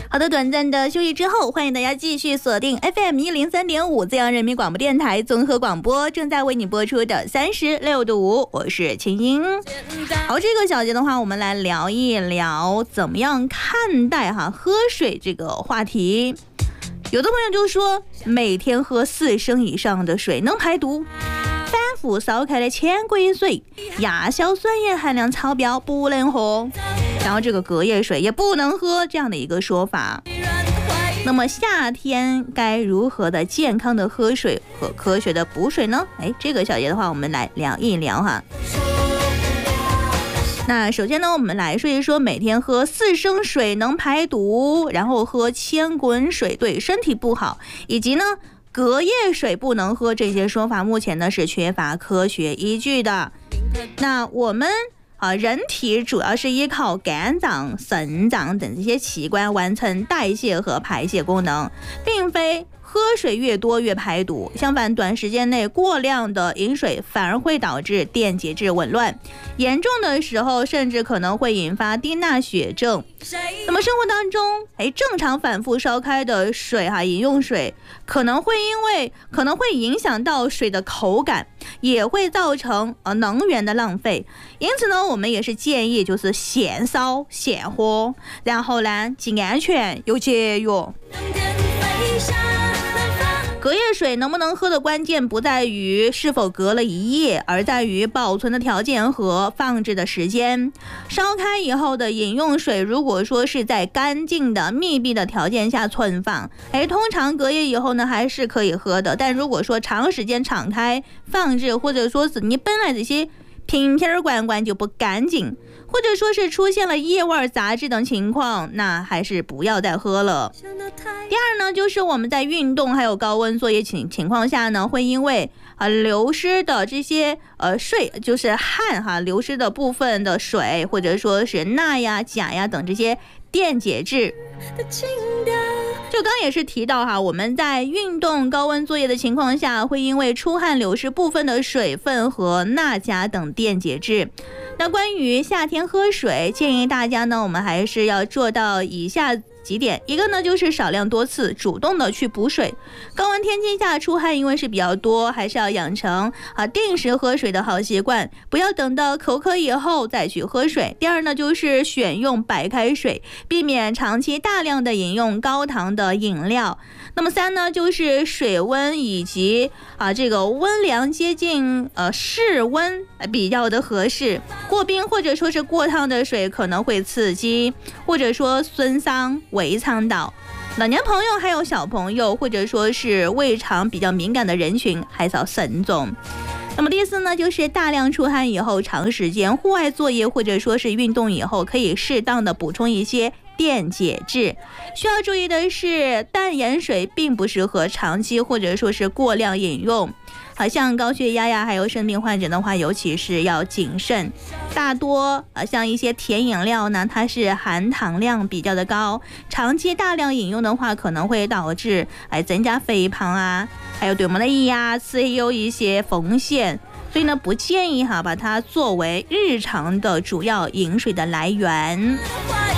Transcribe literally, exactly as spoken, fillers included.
好的，短暂的休息之后，欢迎大家继续锁定 F M 一零三点五资阳人民广播电台综合广播，正在为你播出的三十六度五，我是秦英。好，这个小节的话，我们来聊一聊怎么样看待哈喝水这个话题。有的朋友就说，每天喝四升以上的水能排毒，反复烧开的铅贵水、亚硝酸盐含量超标不能喝，然后这个隔夜水也不能喝，这样的一个说法。那么夏天该如何的健康的喝水和科学的补水呢？哎，这个小节的话，我们来聊一聊哈。那首先呢，我们来说一说每天喝四升水能排毒，然后喝千滚水对身体不好，以及呢隔夜水不能喝，这些说法目前呢是缺乏科学依据的。那我们啊，人体主要是依靠肝脏、肾脏等这些器官完成代谢和排泄功能，并非喝水越多越排毒。相反，短时间内过量的饮水反而会导致电解质紊乱，严重的时候甚至可能会引发低钠血症。那么生活当中，哎，正常反复烧开的水哈，饮用水可能会因为可能会影响到水的口感，也会造成呃能源的浪费。因此呢，我们也是建议就是现烧现喝，然后呢既安全又节约。隔夜水能不能喝的关键不在于是否隔了一夜，而在于保存的条件和放置的时间。烧开以后的饮用水，如果说是在干净的密闭的条件下存放，哎，通常隔夜以后呢还是可以喝的。但如果说长时间敞开放置，或者说是你本来这些瓶瓶罐罐就不干净，或者说是出现了异味、杂质等情况，那还是不要再喝了。第二呢，就是我们在运动还有高温作业情情况下呢，会因为呃流失的这些呃水，就是汗哈流失的部分的水，或者说是钠呀、钾呀等这些电解质。就刚也是提到哈，我们在运动高温作业的情况下，会因为出汗流失部分的水分和钠钾等电解质。那关于夏天喝水，建议大家呢，我们还是要做到以下几点。一个呢，就是少量多次主动的去补水。高温天气下出汗因为是比较多，还是要养成啊定时喝水的好习惯，不要等到口渴以后再去喝水。第二呢，就是选用白开水，避免长期大量的饮用高糖的饮料。那么三呢，就是水温以及啊这个温凉接近呃室温比较的合适。过冰或者说是过烫的水可能会刺激或者说损伤胃肠道。老年朋友还有小朋友或者说是胃肠比较敏感的人群还是要慎重。那么第四呢，就是大量出汗以后，长时间户外作业或者说是运动以后，可以适当的补充一些电解质。需要注意的是，淡盐水并不适合长期或者说是过量饮用。好像高血压呀，还有肾病患者的话，尤其是要谨慎。大多呃像一些甜饮料呢，它是含糖量比较的高，长期大量饮用的话，可能会导致哎增加肥胖啊，还有对我们的牙齿也有一些风险。所以呢，不建议哈把它作为日常的主要饮水的来源。